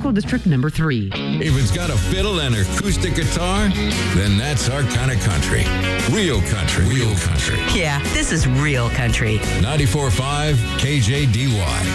School District number 3. If it's got a fiddle and acoustic guitar, then that's our kind of country. Real country. Real country. Yeah, this is real country. 94.5 KJDY.